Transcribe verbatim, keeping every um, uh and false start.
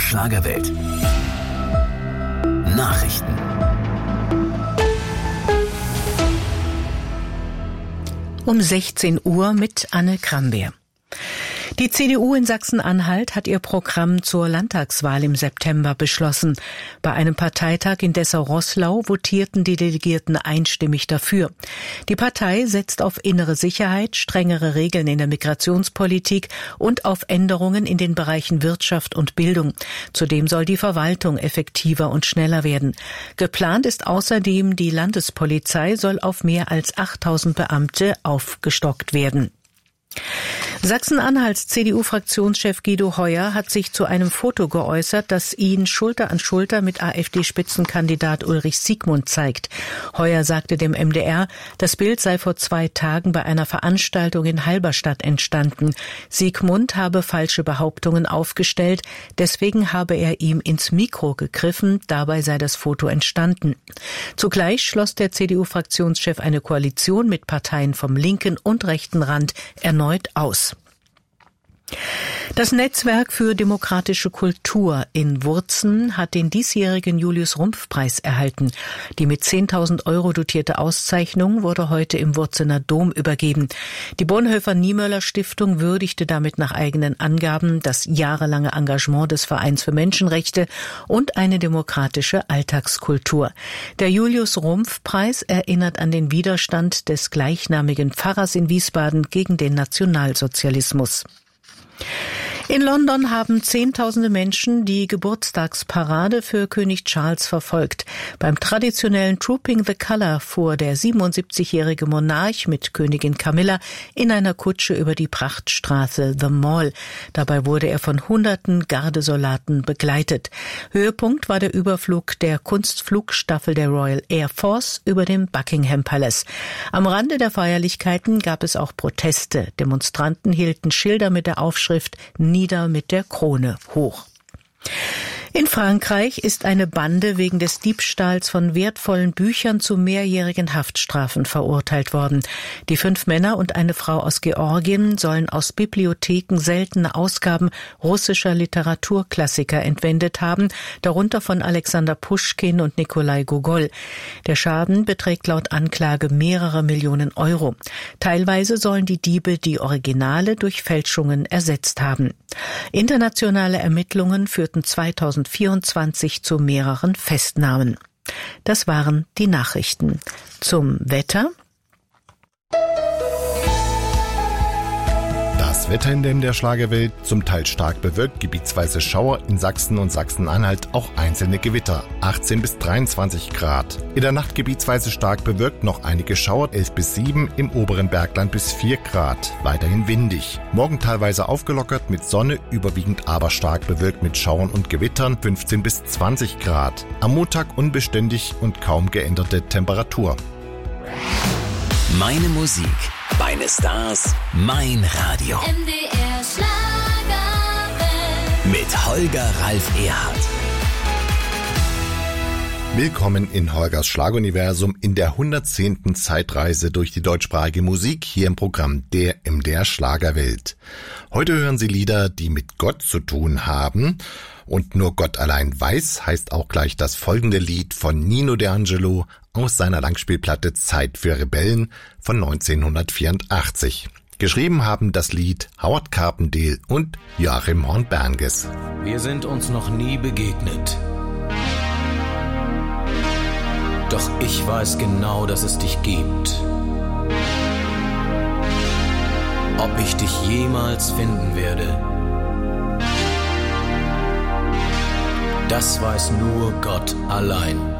Schlagerwelt. Nachrichten. Um sechzehn Uhr mit Anne Krambeer. Die C D U in Sachsen-Anhalt hat ihr Programm zur Landtagswahl im September beschlossen. Bei einem Parteitag in Dessau-Roßlau votierten die Delegierten einstimmig dafür. Die Partei setzt auf innere Sicherheit, strengere Regeln in der Migrationspolitik und auf Änderungen in den Bereichen Wirtschaft und Bildung. Zudem soll die Verwaltung effektiver und schneller werden. Geplant ist außerdem, die Landespolizei soll auf mehr als achttausend Beamte aufgestockt werden. Sachsen-Anhalts C D U-Fraktionschef Guido Heuer hat sich zu einem Foto geäußert, das ihn Schulter an Schulter mit AfD-Spitzenkandidat Ulrich Siegmund zeigt. Heuer sagte dem M D R, das Bild sei vor zwei Tagen bei einer Veranstaltung in Halberstadt entstanden. Siegmund habe falsche Behauptungen aufgestellt, deswegen habe er ihm ins Mikro gegriffen, dabei sei das Foto entstanden. Zugleich schloss der C D U-Fraktionschef eine Koalition mit Parteien vom linken und rechten Rand erneut aus. Das Netzwerk für demokratische Kultur in Wurzen hat den diesjährigen Julius-Rumpf-Preis erhalten. Die mit zehntausend Euro dotierte Auszeichnung wurde heute im Wurzener Dom übergeben. Die Bonhoeffer-Niemöller-Stiftung würdigte damit nach eigenen Angaben das jahrelange Engagement des Vereins für Menschenrechte und eine demokratische Alltagskultur. Der Julius-Rumpf-Preis erinnert an den Widerstand des gleichnamigen Pfarrers in Wiesbaden gegen den Nationalsozialismus. In London haben Zehntausende Menschen die Geburtstagsparade für König Charles verfolgt. Beim traditionellen Trooping the Colour fuhr der siebenundsiebzigjährige Monarch mit Königin Camilla in einer Kutsche über die Prachtstraße The Mall. Dabei wurde er von hunderten Gardesoldaten begleitet. Höhepunkt war der Überflug der Kunstflugstaffel der Royal Air Force über dem Buckingham Palace. Am Rande der Feierlichkeiten gab es auch Proteste. Demonstranten hielten Schilder mit der Aufschrift Nieder mit der Krone hoch. In Frankreich ist eine Bande wegen des Diebstahls von wertvollen Büchern zu mehrjährigen Haftstrafen verurteilt worden. Die fünf Männer und eine Frau aus Georgien sollen aus Bibliotheken seltene Ausgaben russischer Literaturklassiker entwendet haben, darunter von Alexander Puschkin und Nikolai Gogol. Der Schaden beträgt laut Anklage mehrere Millionen Euro. Teilweise sollen die Diebe die Originale durch Fälschungen ersetzt haben. Internationale Ermittlungen führten zweitausendvierundzwanzig zu mehreren Festnahmen. Das waren die Nachrichten. Zum Wetter. Das Wetter in dem der Schlagerwelt, zum Teil stark bewölkt, gebietsweise Schauer, in Sachsen und Sachsen-Anhalt auch einzelne Gewitter, achtzehn bis dreiundzwanzig Grad. In der Nacht gebietsweise stark bewölkt, noch einige Schauer, elf bis sieben, im oberen Bergland bis vier Grad, weiterhin windig. Morgen teilweise aufgelockert mit Sonne, überwiegend aber stark bewölkt mit Schauern und Gewittern, fünfzehn bis zwanzig Grad. Am Montag unbeständig und kaum geänderte Temperatur. Meine Musik, meine Stars, mein Radio. M D R Schlagerwelt. Mit Holger Ralf Erhardt. Willkommen in Holgers Schlageruniversum in der hundertzehnten Zeitreise durch die deutschsprachige Musik hier im Programm der M D R Schlagerwelt. Heute hören Sie Lieder, die mit Gott zu tun haben. Und nur Gott allein weiß, heißt auch gleich das folgende Lied von Nino D'Angelo aus seiner Langspielplatte Zeit für Rebellen von neunzehnhundertvierundachtzig. Geschrieben haben das Lied Howard Carpendale und Joachim Horn-Bernges. Wir sind uns noch nie begegnet. Doch ich weiß genau, dass es dich gibt. Ob ich dich jemals finden werde, das weiß nur Gott allein.